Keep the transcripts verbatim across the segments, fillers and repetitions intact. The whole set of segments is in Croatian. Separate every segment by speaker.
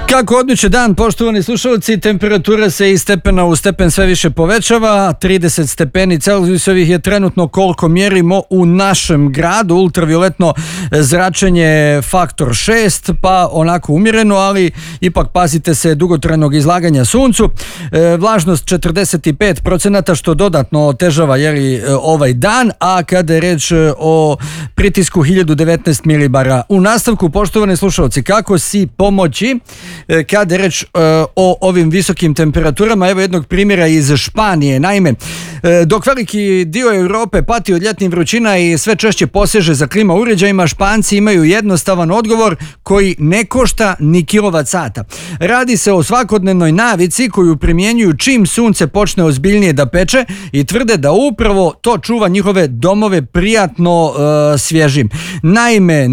Speaker 1: Kako odmiče dan, poštovani slušalci, temperatura se iz stepena u stepen sve više povećava, trideset stepeni Celzijusovih je trenutno koliko mjerimo u našem gradu, ultravioletno zračenje faktor šest, pa onako umjereno, ali ipak pazite se dugotrajnog izlaganja suncu, e, vlažnost četrdeset pet procenata što dodatno otežava jeli, ovaj dan, a kada je reč o pritisku hiljadu devetnaest milibara. U nastavku, poštovani slušalci, kako si pomoći kada je reč o ovim visokim temperaturama? Evo jednog primjera iz Španije. Naime, dok veliki dio Europe pati od ljetnih vrućina i sve češće poseže za klima uređajima, Španci imaju jednostavan odgovor koji ne košta ni kilovat sata. Radi se o svakodnevnoj navici koju primjenjuju čim sunce počne ozbiljnije da peče i tvrde da upravo to čuva njihove domove prijatno uh, svježim. Naime,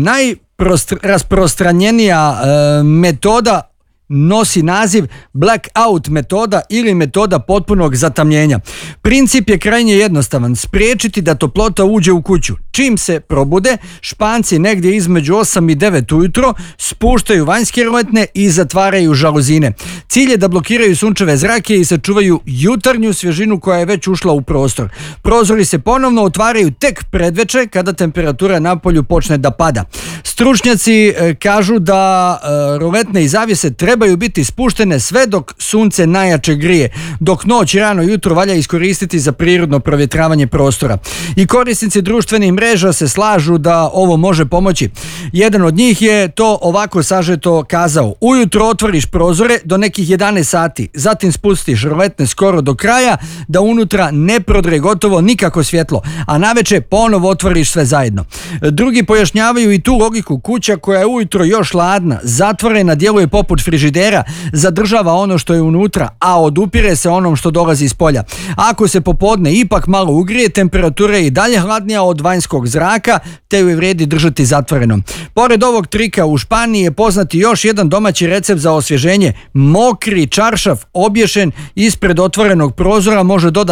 Speaker 1: najrasprostranjenija uh, metoda nosi naziv blackout metoda ili metoda potpunog zatamljenja. Princip je krajnje jednostavan, spriječiti da toplota uđe u kuću. Čim se probude, Španci negdje između osam i devet ujutro spuštaju vanjske roletne i zatvaraju žaluzine. Cilj je da blokiraju sunčeve zrake i sačuvaju jutarnju svježinu koja je već ušla u prostor. Prozori se ponovno otvaraju tek predveče kada temperatura na polju počne da pada. Stručnjaci e, kažu da e, roletne i zavjese trebaju biti spuštene sve dok sunce najjače grije, dok noć i rano jutro valja iskoristiti za prirodno provjetravanje prostora. I korisnici društvenih mreža se slažu da ovo može pomoći. Jedan od njih je to ovako sažeto kazao: ujutro otvoriš prozore do nekih jedanaest sati, zatim spustiš roletne skoro do kraja da unutra ne prodre gotovo nikako svjetlo, a navečer ponovo otvoriš sve zajedno. Drugi pojašnjavaju i tu logiku: kuća koja je ujutro još hladna, zatvorena, djeluje poput frižidera, zadržava ono što je unutra, a odupire se onom što dolazi iz polja. Ako se popodne ipak malo ugrije, temperatura je i dalje hladnija od vanjskog zraka, te ju je vrijedi držati zatvorenom. Pored ovog trika u Španiji je poznati još jedan domaći recept za osvježenje. Mokri čaršaf obješen ispred otvorenog prozora može dodati